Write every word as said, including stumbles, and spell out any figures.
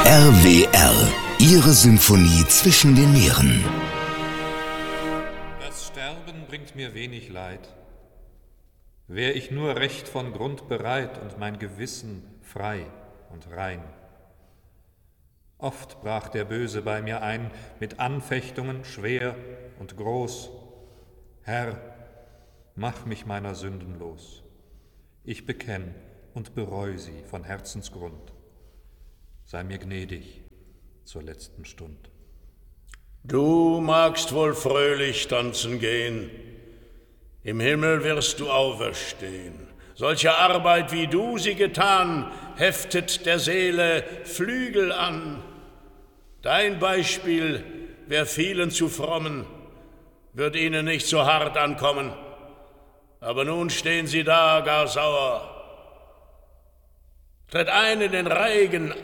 R W R, Ihre Symphonie zwischen den Meeren. Das Sterben bringt mir wenig Leid. Wär ich nur recht von Grund bereit und mein Gewissen frei und rein. Oft brach der Böse bei mir ein, mit Anfechtungen schwer und groß. Herr, mach mich meiner Sünden los. Ich bekenn und bereu sie von Herzensgrund. Sei mir gnädig zur letzten Stund. Du magst wohl fröhlich tanzen gehen, im Himmel wirst du auferstehen. Solche Arbeit, wie du sie getan, heftet der Seele Flügel an. Dein Beispiel wär vielen zu frommen, wird ihnen nicht so hart ankommen. Aber nun stehen sie da gar sauer. Tritt ein in den Reigen